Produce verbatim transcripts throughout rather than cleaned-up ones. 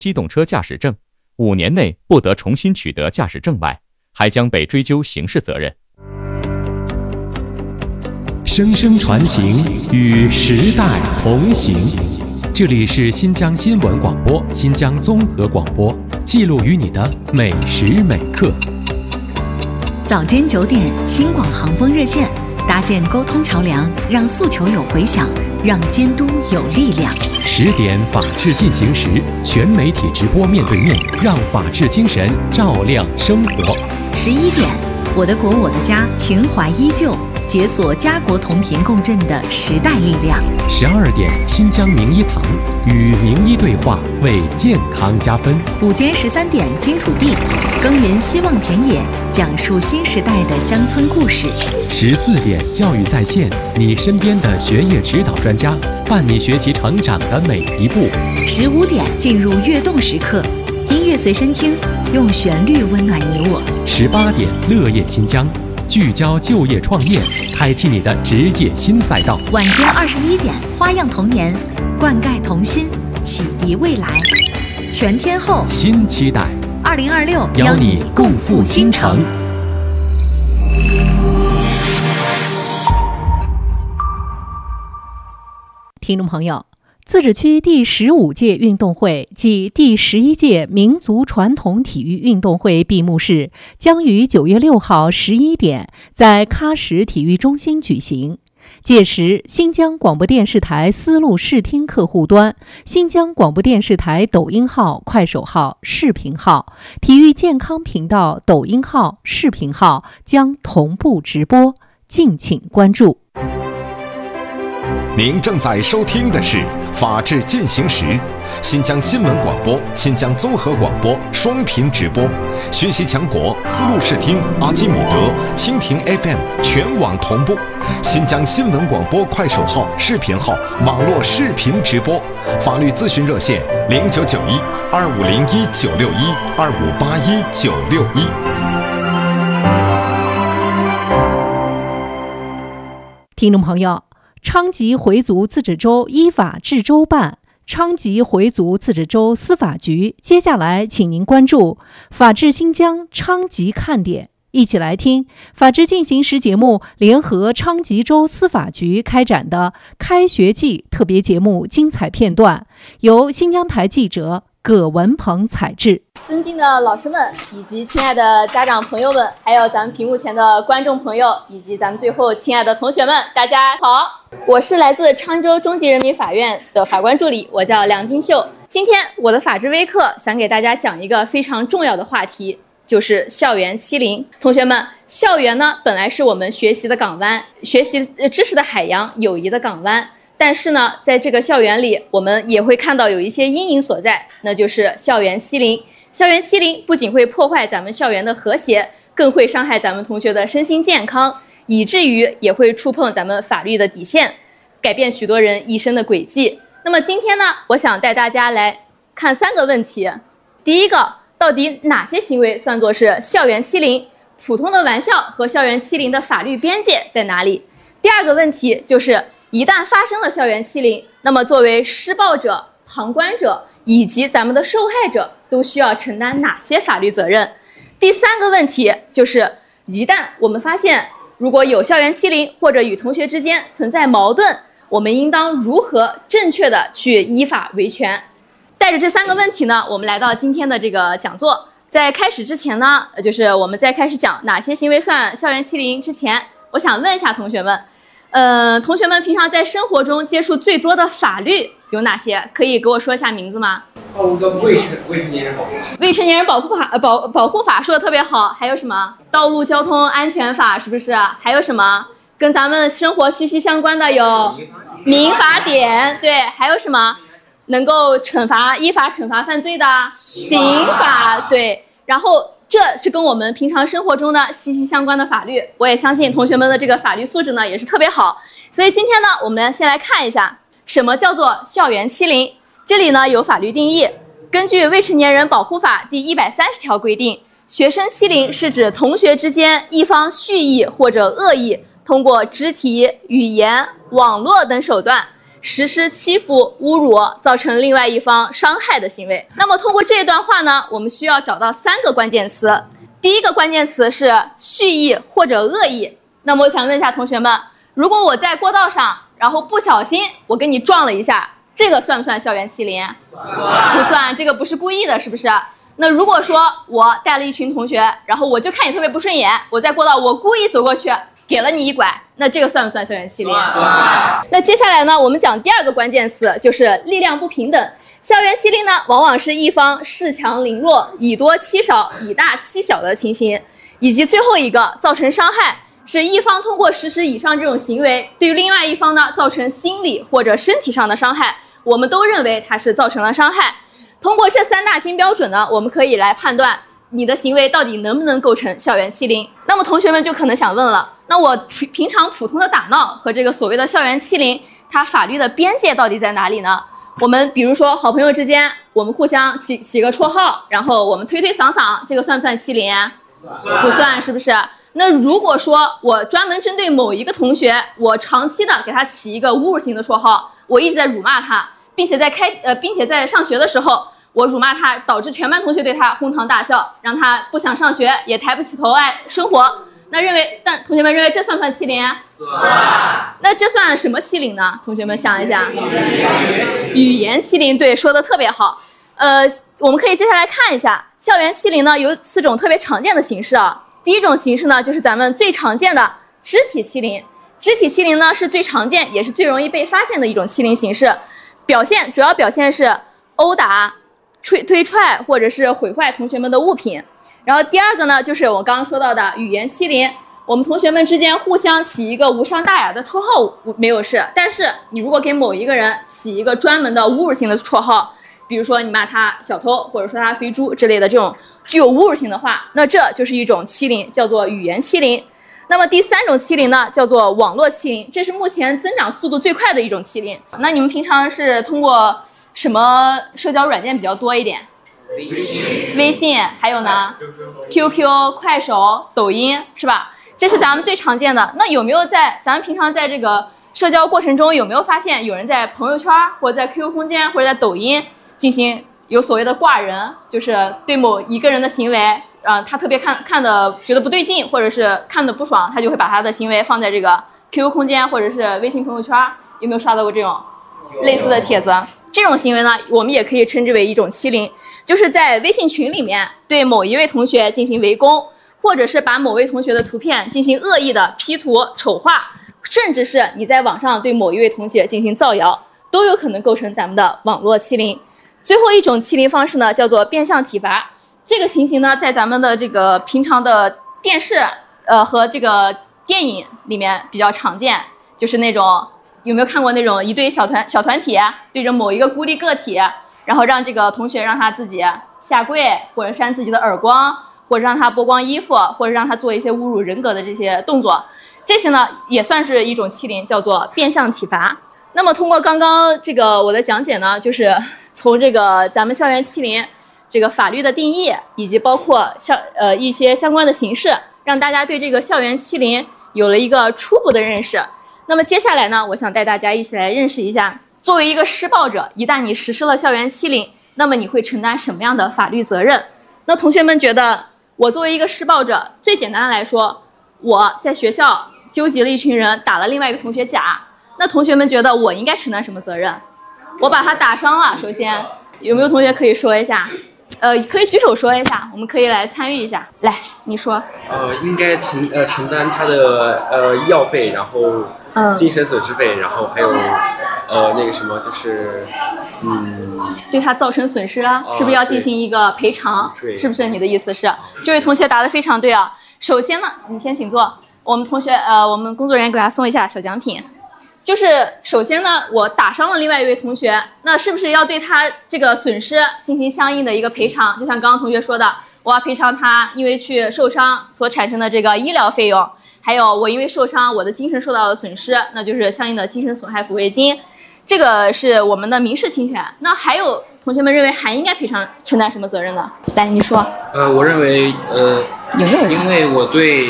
机动车驾驶证，五年内不得重新取得驾驶证外，还将被追究刑事责任。 声声传情，与时代同行。这里是新疆新闻广播、新疆综合广播，记录于你的每时每刻。 早间九点，新广航风热线，搭建沟通桥梁，让诉求有回响，让监督有力量。 十点，法治进行时，全媒体直播面对面，让法治精神照亮生活。 十一点，我的国我的家，情怀依旧，解锁家国同频共振的时代力量。 十二点，新疆名医堂，与名医对话，为健康加分。 午间十三点，金土地，耕耘希望田野，讲述新时代的乡村故事。 十四点，教育在线，你身边的学业指导专家，伴你学习成长的每一步。 十五点，进入跃动时刻，音乐随身听，用旋律温暖你我。 十八点，乐业新疆，聚焦就业创业，开启你的职业新赛道。 晚间二十一点，花样童年，灌溉童心，启迪未来。全天候新期待， 二零二六邀你共赴新城。 听众朋友，自治区第十五届运动会暨第十一届民族传统体育运动会闭幕式将于九月六号十一点在喀什体育中心举行。届时，新疆广播电视台丝路视听客户端、新疆广播电视台抖音号、快手号、视频号、体育健康频道抖音号、视频号将同步直播，敬请关注。 您正在收听的是《法治进行时》，新疆新闻广播、新疆综合广播双频直播，学习强国丝路视听、阿基米德、蜻蜓 F M 全网同步，新疆新闻广播快手号、视频号网络视频直播，法律咨询热线零九九一二五零一九六一二五八一九六一。 听众朋友，昌吉回族自治州依法治州办、昌吉回族自治州司法局，接下来请您关注法治新疆昌吉看点，一起来听法治进行时节目联合昌吉州司法局开展的开学季特别节目精彩片段，由新疆台记者葛文鹏采制。 尊敬的老师们，以及亲爱的家长朋友们，还有咱们屏幕前的观众朋友，以及咱们最后亲爱的同学们，大家好！我是来自昌州中级人民法院的法官助理，我叫梁金秀。今天我的法治微课想给大家讲一个非常重要的话题，就是校园欺凌。同学们，校园呢本来是我们学习的港湾，学习知识的海洋，友谊的港湾。但是呢，在这个校园里，我们也会看到有一些阴影所在，那就是校园欺凌。校园欺凌不仅会破坏咱们校园的和谐，更会伤害咱们同学的身心健康，以至于也会触碰咱们法律的底线，改变许多人一生的轨迹。那么今天呢，我想带大家来看三个问题。第一个，到底哪些行为算作是校园欺凌？普通的玩笑和校园欺凌的法律边界在哪里？第二个问题就是，一旦发生了校园欺凌，那么作为施暴者、旁观者以及咱们的受害者都需要承担哪些法律责任？第三个问题就是，一旦我们发现如果有校园欺凌或者与同学之间存在矛盾，我们应当如何正确的去依法维权？带着这三个问题呢，我们来到今天的这个讲座。在开始之前呢，就是我们在开始讲哪些行为算校园欺凌之前，我想问一下同学们，呃，同学们平常在生活中接触最多的法律有哪些？可以给我说一下名字吗？ 哦，未成未成年人保护法。 未成年人保护法，呃保保护法说的特别好。还有什么？道路交通安全法是不是？还有什么？跟咱们生活息息相关的有民法典，对，还有什么？能够惩罚依法惩罚犯罪的刑法，对。然后这是跟我们平常生活中的息息相关的法律，我也相信同学们的这个法律素质呢也是特别好。所以今天呢，我们先来看一下什么叫做校园欺凌。这里呢有法律定义，根据《未成年人保护法》第一百三十条规定，学生欺凌是指同学之间一方蓄意或者恶意，通过肢体、语言、网络等手段， 实施欺负、侮辱，造成另外一方伤害的行为。那么通过这段话呢，我们需要找到三个关键词。第一个关键词是蓄意或者恶意。那么我想问一下同学们，如果我在过道上，然后不小心我给你撞了一下，这个算不算校园欺凌？不算，这个不是故意的，是不是？那如果说我带了一群同学，然后我就看你特别不顺眼，我在过道我故意走过去给了你一拐，那这个算不算校园欺凌？那接下来呢，我们讲第二个关键词，就是力量不平等。校园欺凌呢，往往是一方恃强凌弱、以多欺少、以大欺小的情形，以及最后一个造成伤害，是一方通过实施以上这种行为，对于另外一方呢造成心理或者身体上的伤害，我们都认为它是造成了伤害。通过这三大金标准呢，我们可以来判断你的行为到底能不能构成校园欺凌。那么同学们就可能想问了，那我平平常普通的打闹和这个所谓的校园欺凌，它法律的边界到底在哪里呢？我们比如说好朋友之间，我们互相起起个绰号，然后我们推推搡搡，这个算不算欺凌啊？不算，是不是？那如果说我专门针对某一个同学，我长期的给他起一个侮辱性的绰号，我一直在辱骂他，并且在开呃，并且在上学的时候，我辱骂他，导致全班同学对他哄堂大笑，让他不想上学，也抬不起头来生活。那认为，但同学们认为这算不算欺凌？算。那这算什么欺凌呢？同学们想一想。语言欺凌，对，说的特别好。呃，我们可以接下来看一下，校园欺凌呢有四种特别常见的形式啊。第一种形式呢，就是咱们最常见的肢体欺凌。肢体欺凌呢是最常见也是最容易被发现的一种欺凌形式，表现主要表现是殴打、推推踹或者是毁坏同学们的物品。然后第二个呢，就是我刚刚说到的语言欺凌，我们同学们之间互相起一个无伤大雅的绰号没有事，但是你如果给某一个人起一个专门的侮辱性的绰号，比如说你骂他小偷，或者说他肥猪之类的这种具有侮辱性的话，那这就是一种欺凌，叫做语言欺凌。那么第三种欺凌呢，叫做网络欺凌，这是目前增长速度最快的一种欺凌。那你们平常是通过什么社交软件比较多一点？微信，微信，还有呢 ，Q Q、快手、抖音，是吧？这是咱们最常见的。那有没有在咱们平常在这个社交过程中，有没有发现有人在朋友圈或者在 Q Q 空间或者在抖音进行有所谓的挂人，就是对某一个人的行为，呃，他特别看看的觉得不对劲，或者是看的不爽，他就会把他的行为放在这个 Q Q 空间或者是微信朋友圈，有没有刷到过这种类似的帖子？这种行为呢，我们也可以称之为一种欺凌。就是在微信群里面对某一位同学进行围攻，或者是把某位同学的图片进行恶意的 P 图丑化，甚至是你在网上对某一位同学进行造谣，都有可能构成咱们的网络欺凌。最后一种欺凌方式呢，叫做变相体罚。这个情形呢，在咱们的这个平常的电视呃和这个电影里面比较常见，就是那种有没有看过那种一对小团小团体对着某一个孤立个体，然后让这个同学让他自己下跪，或者扇自己的耳光，或者让他剥光衣服，或者让他做一些侮辱人格的这些动作，这些呢也算是一种欺凌，叫做变相体罚。那么通过刚刚这个我的讲解呢，就是从这个咱们校园欺凌这个法律的定义，以及包括像呃一些相关的形式，让大家对这个校园欺凌有了一个初步的认识。那么接下来呢，我想带大家一起来认识一下，作为一个施暴者，一旦你实施了校园欺凌，那么你会承担什么样的法律责任？那同学们觉得，我作为一个施暴者，最简单的来说，我在学校纠集了一群人打了另外一个同学甲，那同学们觉得我应该承担什么责任？我把他打伤了，首先有没有同学可以说一下？呃，可以举手说一下，我们可以来参与一下。来，你说。 呃，应该承呃承担他的呃医药费，然后精神损失费，然后还有呃那个什么，就是嗯， 对他造成损失啊，是不是要进行一个赔偿？是不是你的意思是？这位同学答得非常对啊。首先呢，你先请坐，我们同学呃，我们工作人员给他送一下小奖品。就是首先呢，我打伤了另外一位同学，那是不是要对他这个损失进行相应的一个赔偿？就像刚刚同学说的，我要赔偿他因为去受伤所产生的这个医疗费用，还有我因为受伤我的精神受到了损失，那就是相应的精神损害抚慰金，这个是我们的民事侵权。那还有同学们认为还应该赔偿承担什么责任呢？来，你说。 呃，我认为呃， 有没有人？ 因为我对。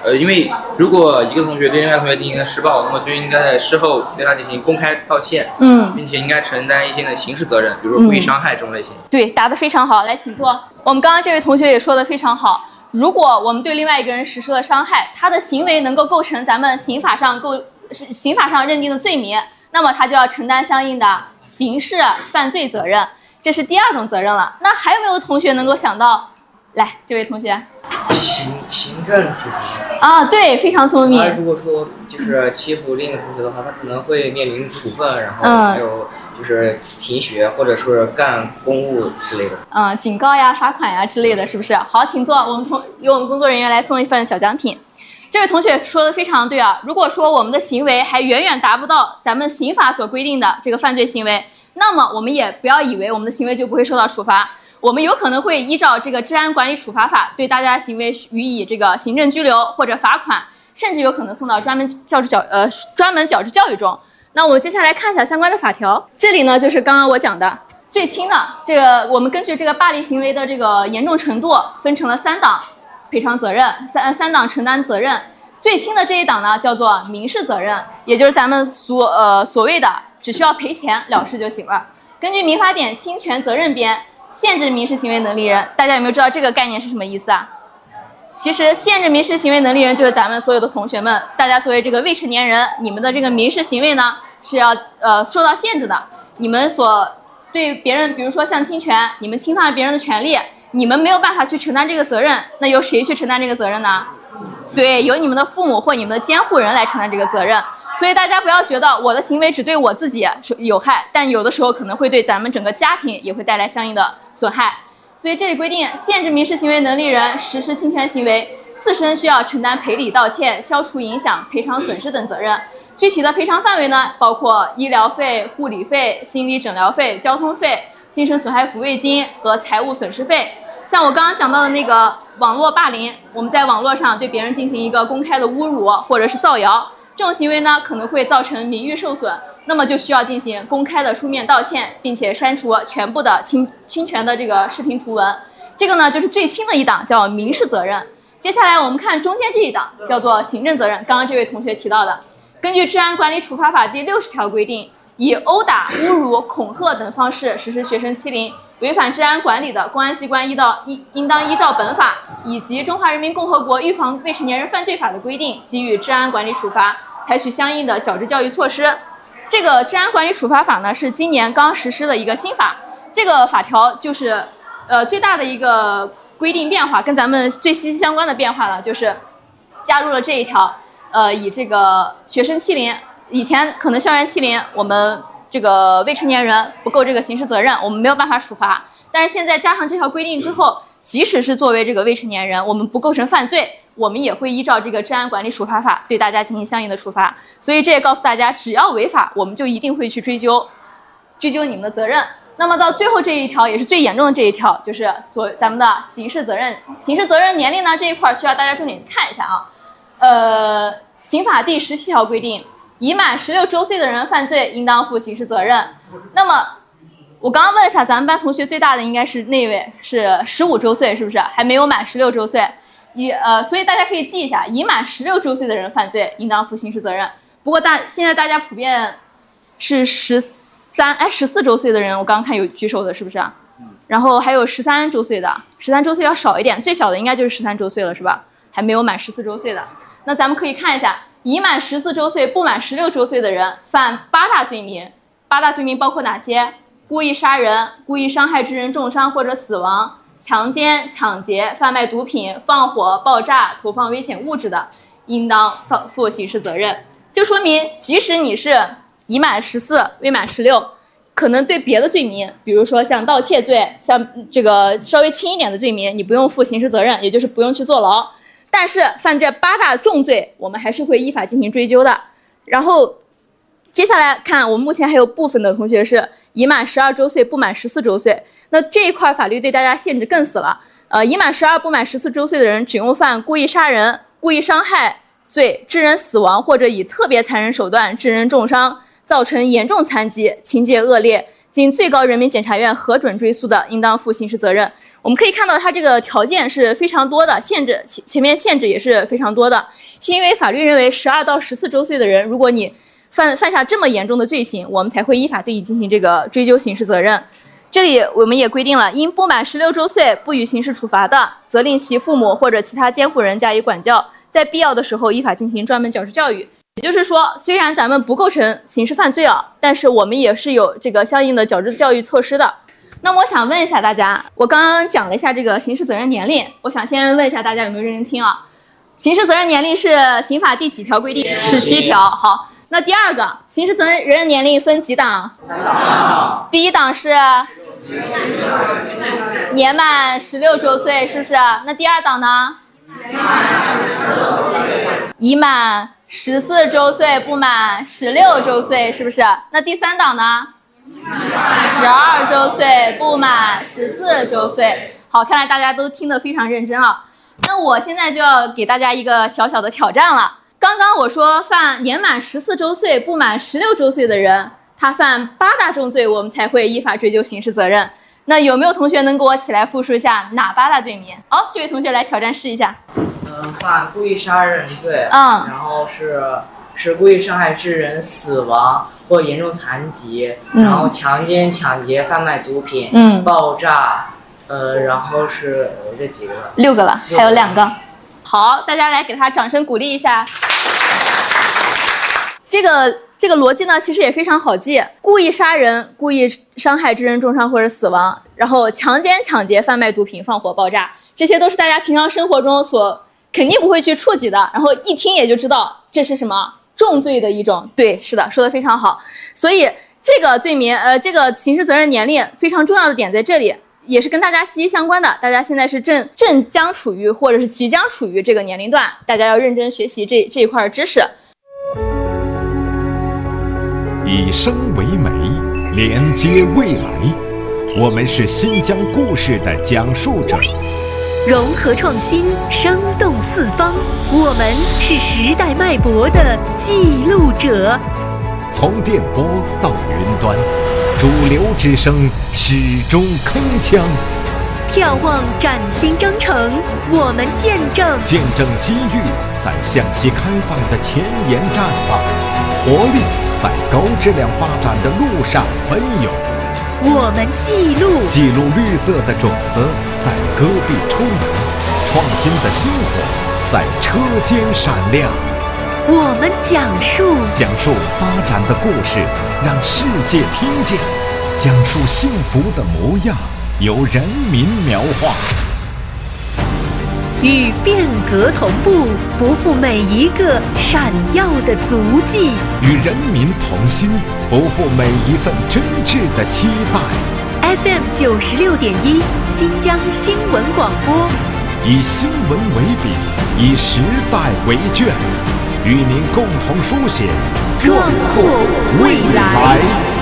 呃，因为如果一个同学对另外同学进行了施暴，那么就应该在事后对他进行公开道歉， 嗯， 并且应该承担一些的刑事责任，比如说故意伤害这种类型。 嗯、对，答得非常好，来，请坐。我们刚刚这位同学也说得非常好。如果我们对另外一个人实施了伤害，他的行为能够构成咱们刑法上构刑法上认定的罪名，那么他就要承担相应的刑事犯罪责任，这是第二种责任了。那还有没有同学能够想到？来，这位同学。 行行政处罚啊，对，非常聪明。 他如果说就是欺负另一个同学的话，他可能会面临处分，然后还有就是停学或者是干公务之类的。 嗯，警告呀、罚款呀之类的，是不是？好，请坐，我们同由我们工作人员来送一份小奖品。这位同学说的非常对啊，如果说我们的行为还远远达不到咱们刑法所规定的这个犯罪行为，那么我们也不要以为我们的行为就不会受到处罚。我们有可能会依照这个治安管理处罚法对大家行为予以这个行政拘留或者罚款，甚至有可能送到专门教治教呃专门矫治教育中。那我们接下来看一下相关的法条。这里呢就是刚刚我讲的最轻的这个，我们根据这个霸凌行为的这个严重程度分成了三档赔偿责任，三三档承担责任。最轻的这一档呢叫做民事责任，也就是咱们所呃所谓的只需要赔钱了事就行了。根据民法典侵权责任编。限制民事行为能力人，大家有没有知道这个概念是什么意思啊？其实限制民事行为能力人就是咱们所有的同学们，大家作为这个未成年人，你们的这个民事行为呢是要呃受到限制的。你们所对别人，比如说像侵权，你们侵犯了别人的权利，你们没有办法去承担这个责任，那由谁去承担这个责任呢？对，由你们的父母或你们的监护人来承担这个责任。所以大家不要觉得我的行为只对我自己有害，但有的时候可能会对咱们整个家庭也会带来相应的损害。所以这里规定，限制民事行为能力人实施侵权行为，自身需要承担赔礼道歉、消除影响、赔偿损失等责任。具体的赔偿范围呢，包括医疗费、护理费、心理诊疗费、交通费、精神损害抚慰金和财务损失费。像我刚刚讲到的那个网络霸凌，我们在网络上对别人进行一个公开的侮辱或者是造谣，这种行为呢可能会造成名誉受损，那么就需要进行公开的书面道歉，并且删除全部的侵侵权的这个视频图文。这个呢就是最轻的一档，叫民事责任。接下来我们看中间这一档，叫做行政责任。刚刚这位同学提到的，根据《治安管理处罚法》第六十条规定，以殴打、侮辱、恐吓等方式实施学生欺凌，违反治安管理的，公安机关依照应应当依照本法以及《中华人民共和国预防未成年人犯罪法》的规定，给予治安管理处罚，采取相应的矫治教育措施。这个治安管理处罚法呢，是今年刚实施的一个新法。这个法条就是，呃，最大的一个规定变化，跟咱们最息息相关的变化呢，就是加入了这一条，呃，以这个学生欺凌，以前可能校园欺凌，我们这个未成年人不够这个刑事责任，我们没有办法处罚。但是现在加上这条规定之后，即使是作为这个未成年人，我们不构成犯罪，我们也会依照这个治安管理处罚法对大家进行相应的处罚。所以这也告诉大家，只要违法，我们就一定会去追究追究你们的责任。那么到最后这一条也是最严重的这一条，就是所咱们的刑事责任。刑事责任年龄呢这一块需要大家重点看一下啊。呃，刑法第十七条规定，已满十六周岁的人犯罪，应当负刑事责任。那么我刚刚问了一下，咱们班同学最大的应该是那位，是十五周岁，是不是？还没有满十六周岁。以呃，所以大家可以记一下，已满十六周岁的人犯罪，应当负刑事责任。不过大现在大家普遍是十三哎十四周岁的人，我刚刚看有举手的，是不是啊？然后还有十三周岁的，十三周岁要少一点，最小的应该就是十三周岁了，是吧？还没有满十四周岁的。那咱们可以看一下，已满十四周岁不满十六周岁的人犯八大罪名，八大罪名包括哪些？故意杀人、故意伤害致人重伤或者死亡、强奸、抢劫、贩卖毒品、放火、爆炸、投放危险物质的，应当负刑事责任。就说明，即使你是已满十四、未满十六，可能对别的罪名，比如说像盗窃罪，像这个稍微轻一点的罪名，你不用负刑事责任，也就是不用去坐牢。但是犯这八大重罪，我们还是会依法进行追究的。然后接下来看，我们目前还有部分的同学是已满十二周岁不满十四周岁，那这一块法律对大家限制更死了。呃，已满十二不满十四周岁的人，只用犯故意杀人、故意伤害罪致人死亡，或者以特别残忍手段致人重伤，造成严重残疾，情节恶劣，经最高人民检察院核准追诉的，应当负刑事责任。我我们可以看到它这个条件是非常多的，限制前前面限制也是非常多的，是因为法律认为十二到十四周岁的人，如果你犯犯下这么严重的罪行，我们才会依法对你进行这个追究刑事责任。这里我们也规定了，因不满十六周岁不予刑事处罚的，责令其父母或者其他监护人加以管教，在必要的时候依法进行专门矫治教育。也就是说，虽然咱们不构成刑事犯罪啊，但是我们也是有这个相应的矫治教育措施的。那么我想问一下大家，我刚刚讲了一下这个刑事责任年龄，我想先问一下大家有没有认真听啊？刑事责任年龄是刑法第几条规定？十七条。好，那第二个，刑事责任年龄分几档？三档。第一档是年满十六周岁，是不是？那第二档呢？已满十四周岁不满十六周岁，是不是？那第三档呢？十二周岁不满十四周岁。好，看来大家都听得非常认真啊。那我现在就要给大家一个小小的挑战了。刚刚我说犯年满十四周岁不满十六周岁的人，他犯八大重罪，我们才会依法追究刑事责任。那有没有同学能给我起来复述一下哪八大罪名？哦，这位同学来挑战试一下。 呃，犯故意杀人罪， 嗯， 然后是是故意伤害致人死亡或严重残疾， 嗯、 然后强奸、抢劫、贩卖毒品， 嗯， 爆炸，呃，然后是呃这几个， 六个了，还有两个。好，大家来给他掌声鼓励一下。这个这个逻辑呢，其实也非常好记：故意杀人、故意伤害致人重伤或者死亡，然后强奸、抢劫、贩卖毒品、放火、爆炸，这些都是大家平常生活中所肯定不会去触及的，然后一听也就知道这是什么重罪的一种。对，是的，说的非常好。所以这个罪名，呃，这个刑事责任年龄非常重要的点在这里，也是跟大家息息相关的。大家现在是正正将处于或者是即将处于这个年龄段，大家要认真学习这这一块知识。 以声为媒，连接未来。我们是新疆故事的讲述者， 融合创新，生动四方。我们是时代脉搏的记录者。 从电波到云端，主流之声始终铿锵。 眺望崭新征程，我们见证见证机遇在向西开放的前沿绽放，活力在高质量发展的路上奔涌。 我们记录记录绿色的种子在戈壁充满，创新的星火在车间闪亮。 我们讲述讲述发展的故事，让世界听见；讲述幸福的模样，由人民描画。 与变革同步，不负每一个闪耀的足迹； 与人民同心，不负每一份真挚的期待。 F M 九十六点一，新疆新闻广播， 以新闻为笔，以时代为卷，与您共同书写壮阔未来。